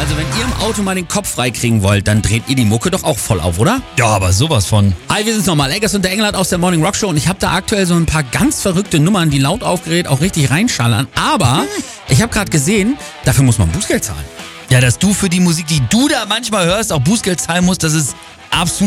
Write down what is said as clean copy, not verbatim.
Also wenn ihr im Auto mal den Kopf freikriegen wollt, dann dreht ihr die Mucke doch auch voll auf, oder? Ja, aber sowas von. Hi, wir sind's nochmal. Eggers und der Engelhardt aus der Morning Rock Show. Und ich habe da aktuell so ein paar ganz verrückte Nummern, die laut aufgeregt auch richtig reinschallern. Aber ich habe gerade gesehen, dafür muss man Bußgeld zahlen. Ja, dass du für die Musik, die du da manchmal hörst, auch Bußgeld zahlen musst, das ist absolut